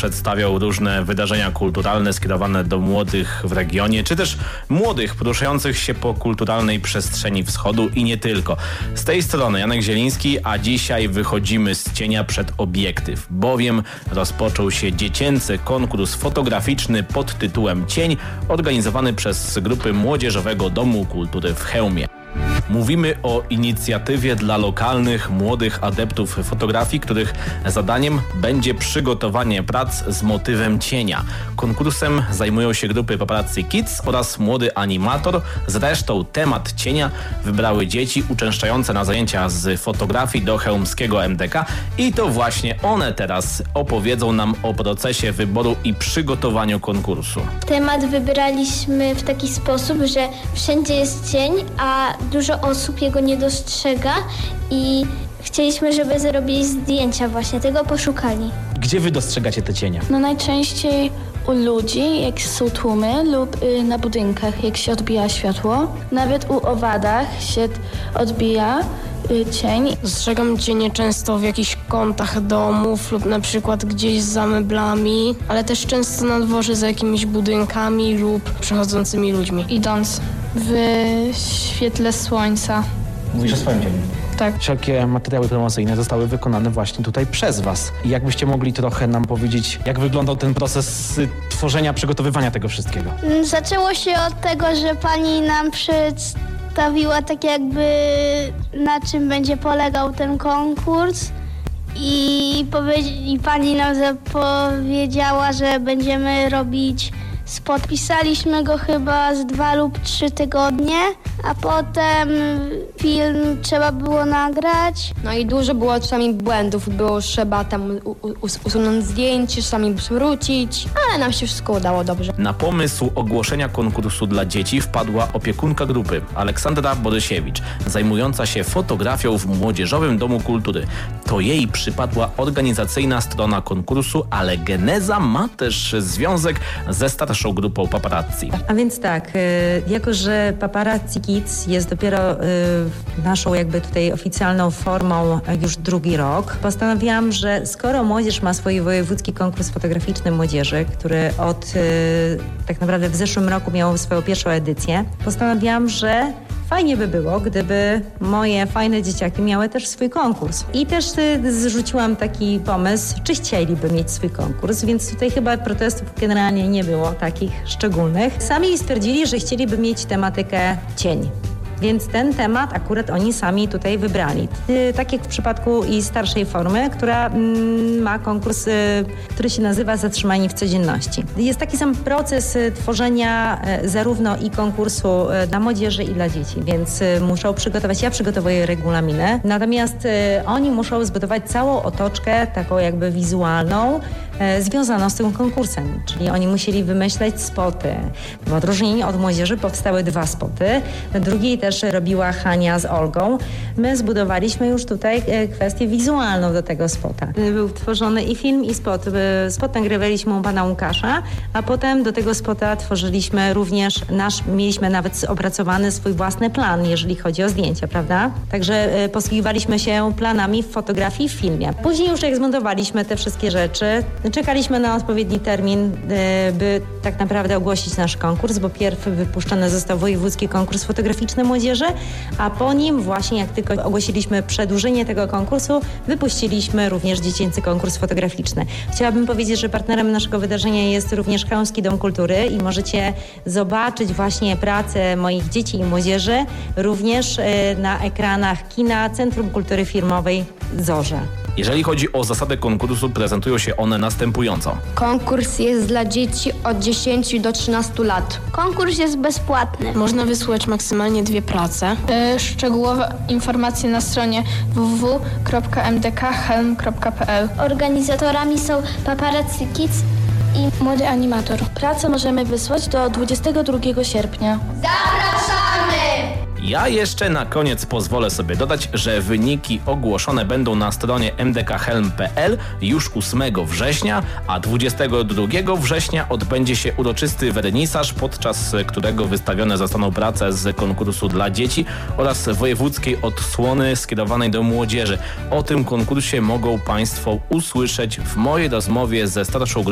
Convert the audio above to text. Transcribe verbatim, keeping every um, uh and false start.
przedstawiał różne wydarzenia kulturalne skierowane do młodych w regionie, czy też młodych poruszających się po kulturalnej przestrzeni wschodu i nie tylko. Z tej strony Janek Zieliński, a dzisiaj wychodzimy z cienia przed obiektyw, bowiem rozpoczął się dziecięcy konkurs fotograficzny pod tytułem Cień, organizowany przez grupy Młodzieżowego Domu Kultury w Chełmie. Mówimy o inicjatywie dla lokalnych, młodych adeptów fotografii, których zadaniem będzie przygotowanie prac z motywem cienia. Konkursem zajmują się grupy Paparazzi Kids oraz młody animator. Zresztą temat cienia wybrały dzieci uczęszczające na zajęcia z fotografii do chełmskiego M D K i to właśnie one teraz opowiedzą nam o procesie wyboru i przygotowaniu konkursu. Temat wybraliśmy w taki sposób, że wszędzie jest cień, a dużo osób jego nie dostrzega i chcieliśmy, żeby zrobili zdjęcia właśnie, tego poszukali. Gdzie wy dostrzegacie te cienia? No najczęściej u ludzi, jak są tłumy, lub y, na budynkach, jak się odbija światło. Nawet u owadach się odbija y, cień. Dostrzegam cienie często w jakichś kątach domów lub na przykład gdzieś za meblami, ale też często na dworze za jakimiś budynkami lub przechodzącymi ludźmi. Idąc w świetle słońca. Mówisz o swoim cieniu? Tak. Wszelkie materiały promocyjne zostały wykonane właśnie tutaj przez was. I jakbyście mogli trochę nam powiedzieć, jak wyglądał ten proces tworzenia, przygotowywania tego wszystkiego? Zaczęło się od tego, że pani nam przedstawiła tak jakby na czym będzie polegał ten konkurs i, powie- i pani nam zapowiedziała, że będziemy robić spot. Pisaliśmy go chyba z dwa lub trzy tygodnie, a potem film trzeba było nagrać. No i dużo było czasami błędów, było trzeba tam us- usunąć zdjęcie, czasami wrócić, ale nam się wszystko udało dobrze. Na pomysł ogłoszenia konkursu dla dzieci wpadła opiekunka grupy Aleksandra Borysiewicz, zajmująca się fotografią w Młodzieżowym Domu Kultury. To jej przypadła organizacyjna strona konkursu, ale geneza ma też związek ze starszą grupą Paparazzi. A więc tak, jako że Paparazzi Kids jest dopiero naszą jakby tutaj oficjalną formą już drugi rok, postanowiłam, że skoro młodzież ma swój wojewódzki konkurs fotograficzny młodzieży, który od tak naprawdę w zeszłym roku miał swoją pierwszą edycję, postanowiłam, że fajnie by było, gdyby moje fajne dzieciaki miały też swój konkurs. I też y, zrzuciłam taki pomysł, czy chcieliby mieć swój konkurs, więc tutaj chyba protestów generalnie nie było takich szczególnych. Sami stwierdzili, że chcieliby mieć tematykę cień. Więc ten temat akurat oni sami tutaj wybrali. Yy, tak jak w przypadku i starszej formy, która mm, ma konkurs, yy, który się nazywa Zatrzymani w codzienności. Jest taki sam proces yy, tworzenia yy, zarówno i konkursu yy, dla młodzieży i dla dzieci, więc yy, muszą przygotować, ja przygotowuję regulaminy, natomiast yy, oni muszą zbudować całą otoczkę taką jakby wizualną, yy, związaną z tym konkursem. Czyli oni musieli wymyśleć spoty. W odróżnieniu od młodzieży powstały dwa spoty. Drugi też robiła Hania z Olgą. My zbudowaliśmy już tutaj kwestię wizualną do tego spota. Był tworzony i film, i spot. Spot nagrywaliśmy u pana Łukasza, a potem do tego spota tworzyliśmy również nasz, mieliśmy nawet opracowany swój własny plan, jeżeli chodzi o zdjęcia, prawda? Także posługiwaliśmy się planami w fotografii, w filmie. Później już jak zmontowaliśmy te wszystkie rzeczy, czekaliśmy na odpowiedni termin, by tak naprawdę ogłosić nasz konkurs, bo pierwszy wypuszczony został wojewódzki konkurs fotograficzny młodzieży, a po nim właśnie jak tylko ogłosiliśmy przedłużenie tego konkursu, wypuściliśmy również dziecięcy konkurs fotograficzny. Chciałabym powiedzieć, że partnerem naszego wydarzenia jest również Chełmski Dom Kultury i możecie zobaczyć właśnie pracę moich dzieci i młodzieży również na ekranach kina Centrum Kultury Filmowej Zorze. Jeżeli chodzi o zasady konkursu, prezentują się one następująco. Konkurs jest dla dzieci od dziesięciu do trzynastu lat. Konkurs jest bezpłatny. Można wysłać maksymalnie dwie prace. Yy, szczegółowe informacje na stronie w w w kropka m d k helm kropka p l. Organizatorami są Paparazzi Kids i Młody Animator. Pracę możemy wysłać do dwudziestego drugiego sierpnia. zapraszamy! Ja jeszcze na koniec pozwolę sobie dodać, że wyniki ogłoszone będą na stronie m d k helm kropka p l już ósmego września, a dwudziestego drugiego września odbędzie się uroczysty wernisaż, podczas którego wystawione zostaną prace z konkursu dla dzieci oraz wojewódzkiej odsłony skierowanej do młodzieży. O tym konkursie mogą Państwo usłyszeć w mojej rozmowie ze starszą